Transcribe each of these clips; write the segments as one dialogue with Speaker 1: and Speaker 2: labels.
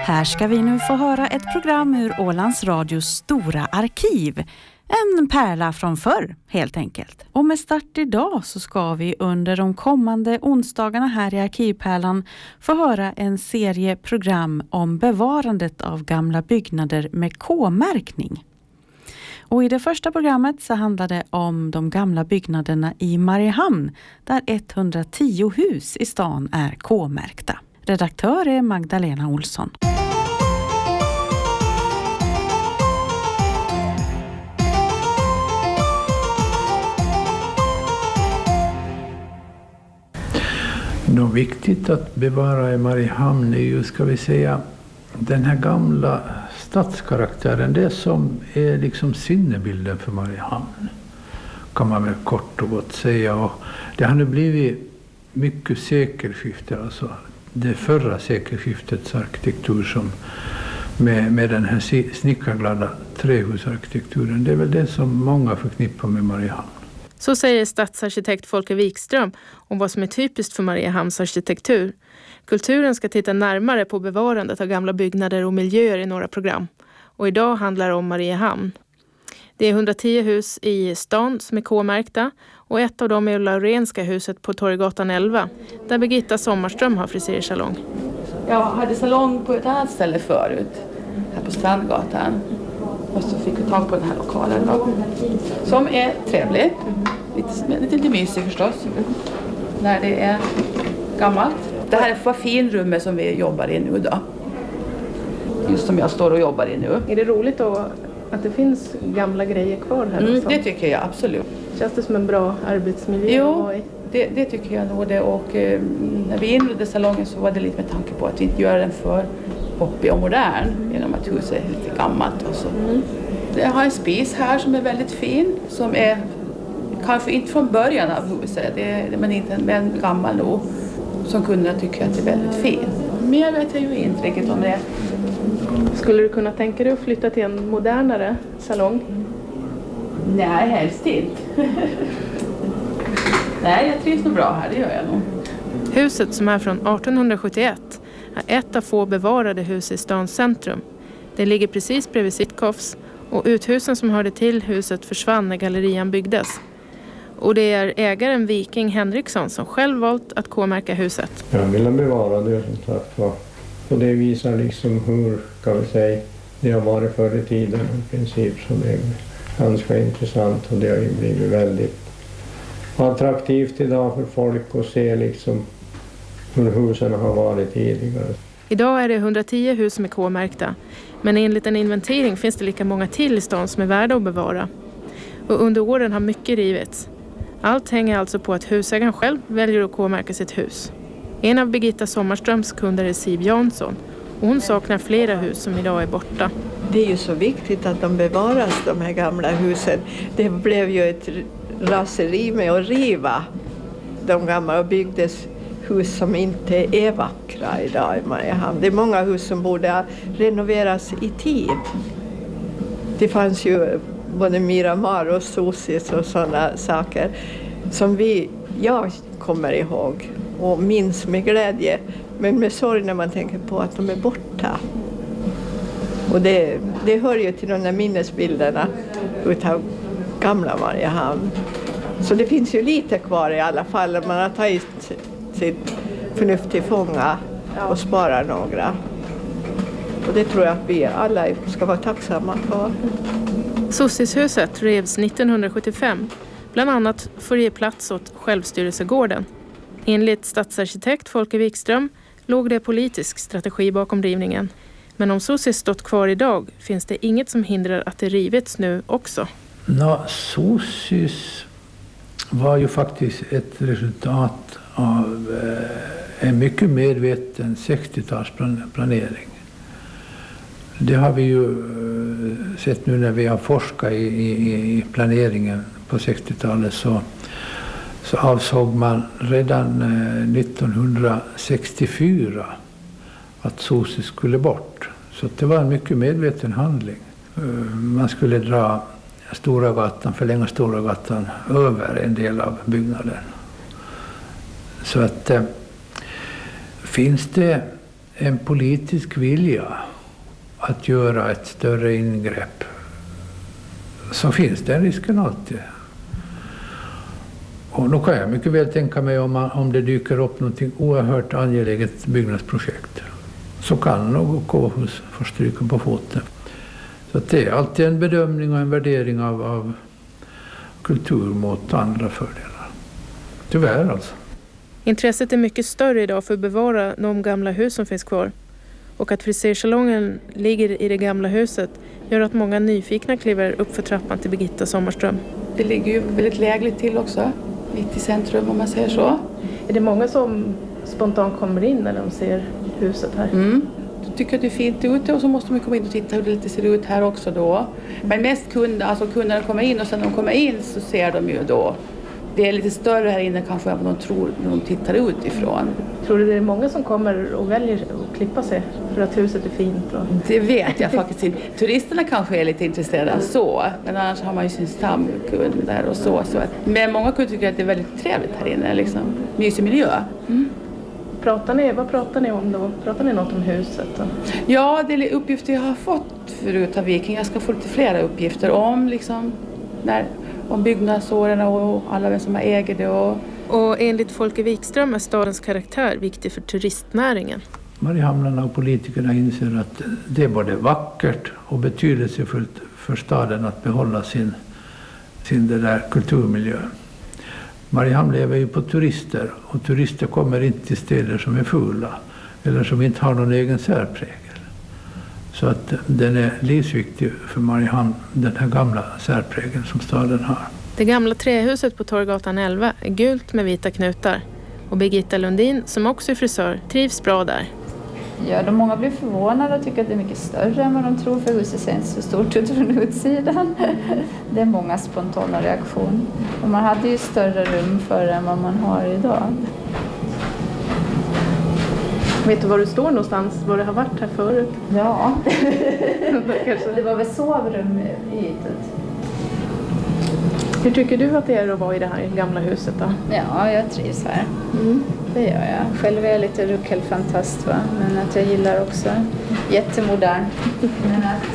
Speaker 1: Här ska vi nu få höra ett program ur Ålands Radios stora arkiv. En pärla från förr, helt enkelt. Och med start idag så ska vi under de kommande onsdagarna här i Arkivpärlan få höra en serie program om bevarandet av gamla byggnader med K-märkning. Och i det första programmet så handlar det om de gamla byggnaderna i Mariehamn, där 110 hus i stan är K-märkta. Redaktör är Magdalena Olsson.
Speaker 2: Något viktigt att bevara i Mariehamn är ju, ska vi säga, den här gamla stadskaraktären. Det som är liksom sinnebilden för Mariehamn, kan man väl kort och gott säga. Och det har nu blivit mycket sekelskifte, alltså det förra sekelskiftets arkitektur som med den här snickarglada trähusarkitekturen. Det är väl det som många förknippar med Mariehamn.
Speaker 3: Så säger stadsarkitekt Folke Wikström om vad som är typiskt för Mariehamns arkitektur. Kulturen ska titta närmare på bevarandet av gamla byggnader och miljöer i några program. Och idag handlar det om Mariehamn. Det är 110 hus i stan som är K-märkta och ett av dem är Laurenska huset på Torggatan 11 där Birgitta Sommarström har frisersalong.
Speaker 4: Jag hade salong på ett annat ställe förut, här på Strandgatan. Och så fick vi tag på den här lokalen då, som är trevlig, lite mysig förstås, när det är gammalt. Det här var finrummet som vi jobbar i nu då, just som jag står och jobbar i nu.
Speaker 3: Är det roligt då att det finns gamla grejer kvar här?
Speaker 4: Det tycker jag absolut.
Speaker 3: Känns det som en bra arbetsmiljö?
Speaker 4: Jo, det tycker jag nog det. Och när vi inledde salongen så var det lite med tanke på att vi inte gör den för poppig och modern genom att huset är lite gammalt. Och så. Jag har en spis här som är väldigt fin, som är kanske inte från början av huset, men gammal nog, som kunderna tycker att det är väldigt fin. Mer vet jag ju inte riktigt om det.
Speaker 3: Skulle du kunna tänka dig att flytta till en modernare salong?
Speaker 4: Nej, helst inte. Nej, jag trivs nog bra här, det gör jag nog.
Speaker 3: Huset som är från 1871 är ett av få bevarade hus i stans centrum. Det ligger precis bredvid Sittkofs och uthusen som hörde till huset försvann när gallerian byggdes. Och det är ägaren Viking Henriksson som själv valt att K-märka huset.
Speaker 5: Jag vill bevara det som sagt var. Och det visar liksom hur, kan vi säga, det har varit förr i tiden i princip, så det är ganska intressant och det har ju blivit väldigt attraktivt idag för folk att se liksom hur husen har varit tidigare.
Speaker 3: Idag är det 110 hus som är K-märkta, men enligt en inventering finns det lika många till i stan som är värda att bevara. Och under åren har mycket rivits. Allt hänger alltså på att husägaren själv väljer att K-märka sitt hus. En av Birgitta Sommarströms kunder är Siv Jansson. Hon saknar flera hus som idag är borta.
Speaker 6: Det är ju så viktigt att de bevaras, de här gamla husen. Det blev ju ett raseri med att riva de gamla och byggdes hus som inte är vackra idag i Mariehamn. Det är många hus som borde renoveras i tid. Det fanns ju både Miramar och Sosis och sådana saker som jag kommer ihåg och minns med glädje, men med sorg när man tänker på att de är borta. Och det hör ju till de där minnesbilderna utav gamla Mariehamn. Så det finns ju lite kvar i alla fall. Man har tagit sitt förnuft till fånga och sparar några. Och det tror jag att vi alla ska vara tacksamma för.
Speaker 3: Sossishuset revs 1975, bland annat för att ge plats åt självstyrelsegården. Enligt stadsarkitekt Folke Wikström låg det politisk strategi bakom rivningen. Men om Sosis stått kvar idag finns det inget som hindrar att det rivits nu också.
Speaker 2: Sosis var ju faktiskt ett resultat av en mycket medveten 60-talsplanering. Det har vi ju sett nu när vi har forskat i planeringen på 60-talet, så avsåg man redan 1964 att Sosis skulle bort. Så det var en mycket medveten handling. Man skulle dra förlänga Storagatan över en del av byggnaden. Så att finns det en politisk vilja att göra ett större ingrepp, så finns den risken alltid. Och då kan jag mycket väl tänka mig om det dyker upp något oerhört angeläget byggnadsprojekt, så kan något kårhus få stryka på foten. Så att det är alltid en bedömning och en värdering av kultur mot andra fördelar. Tyvärr alltså.
Speaker 3: Intresset är mycket större idag för att bevara de gamla hus som finns kvar. Och att frisersalongen ligger i det gamla huset gör att många nyfikna kliver upp för trappan till Birgitta Sommarström.
Speaker 4: Det ligger ju väldigt lägligt till också, mitt i centrum om man säger så.
Speaker 3: Är det många som spontant kommer in när de ser huset här?
Speaker 4: Du tycker att det är fint ute och så måste man komma in och titta hur det lite ser ut här också då. Men mest kunderna kommer in och sen när de kommer in så ser de ju då. Det är lite större här inne kanske än vad de tror när de tittar utifrån.
Speaker 3: Tror du det är många som kommer och väljer att klippa sig för att huset är fint?
Speaker 4: Det vet jag faktiskt inte. Turisterna kanske är lite intresserade så. Men annars har man ju sin stamkunder och så. Men många kunder tycker att det är väldigt trevligt här inne. Liksom. Mysig miljö.
Speaker 3: Vad pratar ni om då? Pratar ni något om huset då?
Speaker 4: Ja, det är uppgifter jag har fått förut av Viking. Jag ska få lite flera uppgifter om liksom, om byggnadsåren och alla vem som äger det.
Speaker 3: Och enligt Folke Wikström är stadens karaktär viktig för turistnäringen.
Speaker 2: Mariehamnarna och politikerna inser att det är både vackert och betydelsefullt för staden att behålla sin det där kulturmiljö. Mariehamn lever ju på turister och turister kommer inte till städer som är fula eller som inte har någon egen särprägel. Så att den är livsviktig för Mariehamn, den här gamla särprägeln som staden har.
Speaker 3: Det gamla trähuset på Torggatan 11 är gult med vita knutar. Och Birgitta Lundin, som också är frisör, trivs bra där.
Speaker 7: Ja, många blir förvånade och tycker att det är mycket större än vad de tror, för huset ser inte så stort ut från utsidan. Det är många spontana reaktioner. Och man hade ju större rum förr än vad man har idag.
Speaker 3: Vet du var du står någonstans? Var det har varit här förut?
Speaker 7: Ja, det var väl sovrum i ytet.
Speaker 3: Hur tycker du att det är att vara i det här gamla huset då?
Speaker 7: Ja, jag trivs här. Det gör jag. Själv är jag lite ruckelfantast, va? Men att jag gillar också jättemodern. Men att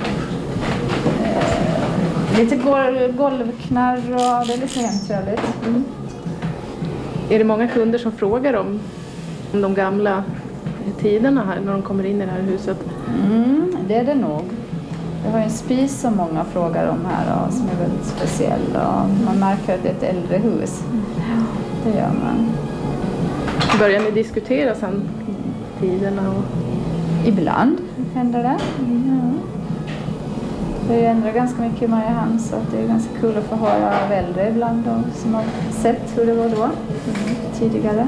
Speaker 7: lite golvknarr och det är lite hemtrevligt.
Speaker 3: Är det många kunder som frågar om de gamla tiderna här när de kommer in i det här huset?
Speaker 7: Det är det nog. Det har en spis som många frågar om här och som är väldigt speciell. Och man märker att det är ett äldre hus. Det gör man.
Speaker 3: Börjar ni diskutera sen tiderna?
Speaker 7: Ibland händer det. Ja. Det ändrar ganska mycket i Mariehamn, så att det är ganska kul att få höra av äldre ibland som har sett hur det var då tidigare.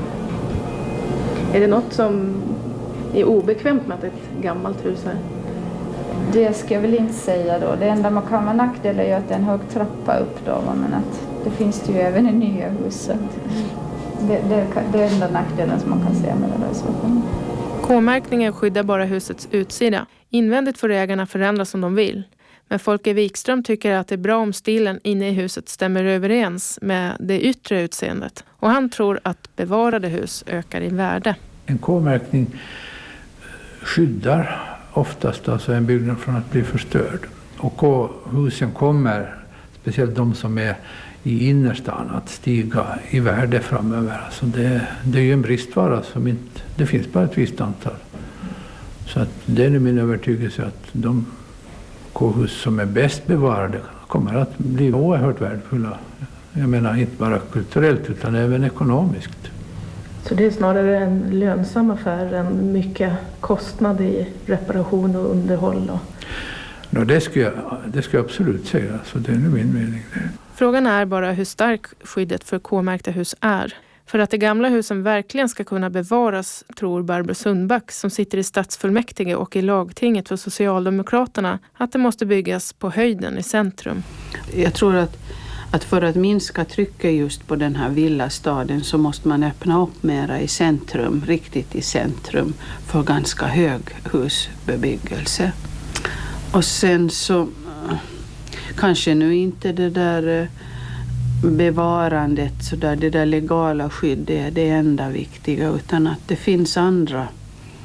Speaker 3: Är det något som är obekvämt med att det är ett gammalt hus här?
Speaker 7: Det ska jag väl inte säga då. Det enda man kan vara nackdel är ju att det är en hög trappa upp då. Men att det finns det ju även i nya huset. Det är enda nackdelen som man kan säga med det där så.
Speaker 3: K-märkningen skyddar bara husets utsida. Invändigt får ägarna förändra som de vill. Men Folke Wikström tycker att det är bra om stilen inne i huset stämmer överens med det yttre utseendet. Och han tror att bevarade hus ökar i värde.
Speaker 2: En K-märkning skyddar oftast alltså en byggnad från att bli förstörd. Och K-husen kommer, speciellt de som är i innerstan, att stiga i värde framöver. Alltså det är ju en bristvara som inte, det finns bara ett visst antal. Så att det är min övertygelse att de K-hus som är bäst bevarade kommer att bli oerhört värdefulla. Jag menar inte bara kulturellt utan även ekonomiskt.
Speaker 3: Så det är snarare en lönsam affär än mycket kostnad i reparation och underhåll?
Speaker 2: Ja, det ska jag absolut säga. Så det är nu min mening.
Speaker 3: Frågan är bara hur stark skyddet för K-märkta hus är. För att de gamla husen verkligen ska kunna bevaras tror Barbro Sundback, som sitter i stadsfullmäktige och i lagtinget för Socialdemokraterna, att det måste byggas på höjden i centrum.
Speaker 8: Jag tror att för att minska trycket just på den här villastaden så måste man öppna upp mera i centrum, riktigt i centrum, för ganska hög husbebyggelse. Och sen så kanske nu inte det där bevarandet, så där, det där legala skyddet är det enda viktiga, utan att det finns andra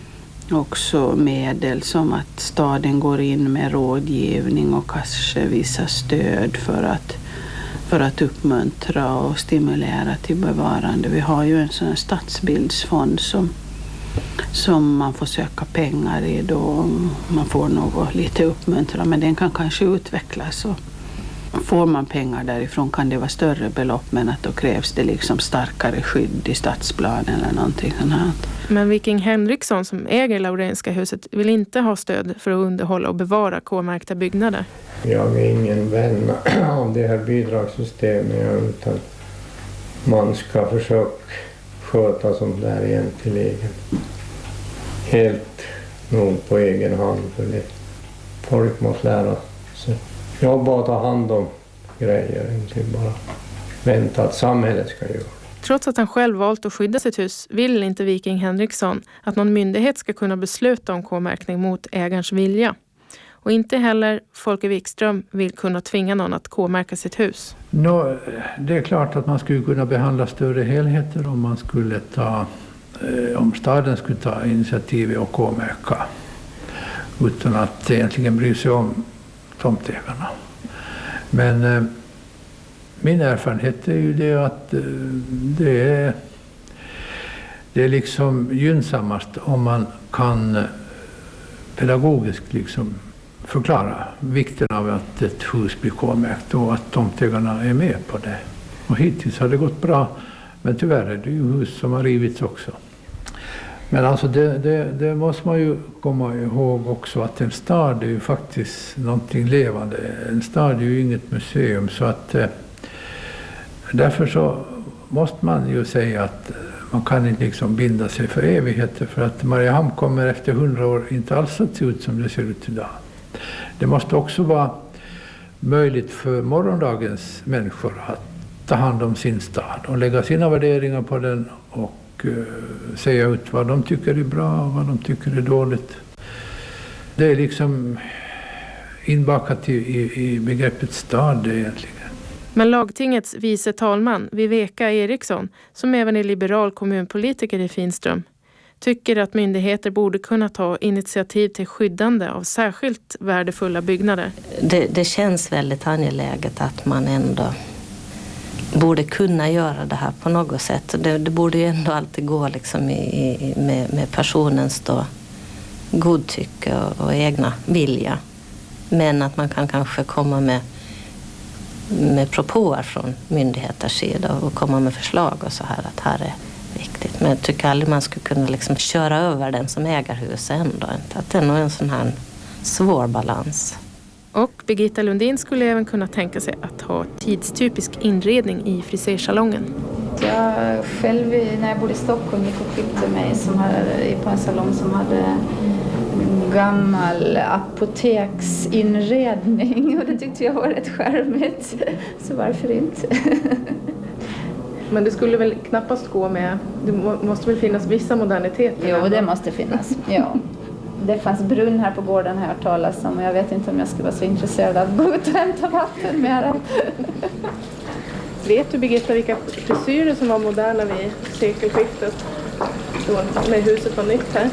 Speaker 8: också medel som att staden går in med rådgivning och kanske vissa stöd för att uppmuntra och stimulera till bevarande. Vi har ju en sån här stadsbildsfond som man får söka pengar i då. Man får något lite uppmuntran, men den kan kanske utvecklas. Och får man pengar därifrån kan det vara större belopp, men att då krävs det liksom starkare skydd i stadsplanen eller någonting sånt här.
Speaker 3: Men Viking Henriksson som äger Laurenska huset vill inte ha stöd för att underhålla och bevara K-märkta byggnader.
Speaker 5: Jag är ingen vän av det här bidragssystemet, utan man ska försöka sköta sånt där egentligen helt nog på egen hand, för det. Folk måste lära sig jobba och ta hand om grejer, inte bara vänta att samhället ska göra.
Speaker 3: Trots att han själv valt att skydda sitt hus vill inte Viking Henriksson att någon myndighet ska kunna besluta om K-märkning mot ägarens vilja. Och inte heller Folke Wikström vill kunna tvinga någon att K-märka sitt hus.
Speaker 2: Det är klart att man skulle kunna behandla större helheter om staden skulle ta initiativ och K-märka utan att egentligen bry sig om tomtägarna. Men min erfarenhet är ju det att det är liksom gynnsammast om man kan pedagogiskt liksom förklara vikten av att ett hus blir K-märkt och att tomtägarna är med på det. Och hittills har det gått bra, men tyvärr är det ju hus som har rivits också. Men alltså det måste man ju komma ihåg också, att en stad är ju faktiskt någonting levande. En stad är ju inget museum, så att därför så måste man ju säga att man kan inte liksom binda sig för evigheter, för att Mariehamn kommer efter 100 år inte alls att se ut som det ser ut idag. Det måste också vara möjligt för morgondagens människor att ta hand om sin stad och lägga sina värderingar på den och säga ut vad de tycker är bra och vad de tycker är dåligt. Det är liksom inbakat i begreppet stad egentligen.
Speaker 3: Men lagtingets vice talman Viveka Eriksson, som även är liberal kommunpolitiker i Finström, tycker att myndigheter borde kunna ta initiativ till skyddande av särskilt värdefulla byggnader.
Speaker 9: Det känns väldigt angeläget att man ändå borde kunna göra det här på något sätt. Det borde ju ändå alltid gå liksom med personens då godtycke och egna vilja. Men att man kan kanske komma med propåer från myndigheters sida och komma med förslag och så här, att här är viktigt. Men jag tycker aldrig man skulle kunna liksom köra över den som äger huset ändå. Att det är nog en sån här svår balans.
Speaker 3: Och Birgitta Lundin skulle även kunna tänka sig att ha tidstypisk inredning i frisersalongen.
Speaker 7: Jag själv, när jag bodde i Stockholm, gick och klippte mig på en salong som hade gammal apoteksinredning, och det tyckte jag var rätt charmigt. Så varför inte?
Speaker 3: Men det skulle väl knappast gå med, det måste väl finnas vissa moderniteter?
Speaker 7: Jo, det måste finnas, ja. Det fanns brunn här på gården, har jag hört talas om, och jag vet inte om jag skulle vara så intresserad av att gå ut och hämta vatten med det.
Speaker 3: Vet du, Birgitta, vilka frisyrer som var moderna vid sekelskiftet då, när huset var nytt här?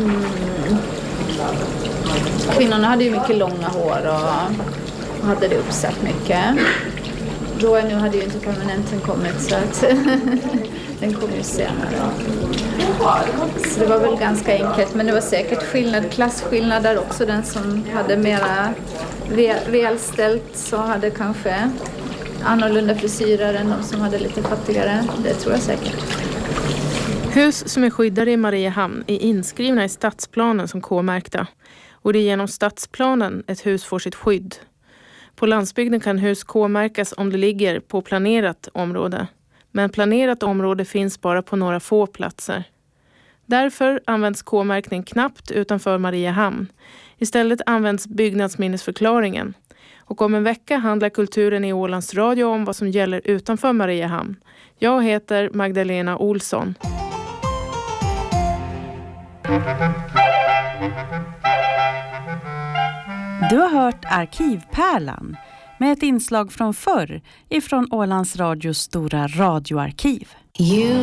Speaker 7: Kvinnorna hade ju mycket långa hår och hade det uppsatt mycket. Nu hade ju inte permanenten kommit, så att den kom ju senare. Så det var väl ganska enkelt, men det var säkert klasskillnader också. Den som hade mera välställt så hade kanske annorlunda frisyrer än de som hade lite fattigare. Det tror jag säkert.
Speaker 3: Hus som är skyddade i Mariehamn är inskrivna i stadsplanen som K-märkta. Och det är genom stadsplanen ett hus får sitt skydd. På landsbygden kan hus K-märkas om det ligger på planerat område. Men planerat område finns bara på några få platser. Därför används K-märkning knappt utanför Mariehamn. Istället används byggnadsminnesförklaringen. Och om en vecka handlar kulturen i Ålands Radio om vad som gäller utanför Mariehamn. Jag heter Magdalena Olsson.
Speaker 1: Du har hört Arkivpärlan med ett inslag från förr ifrån Ålands Radios stora radioarkiv.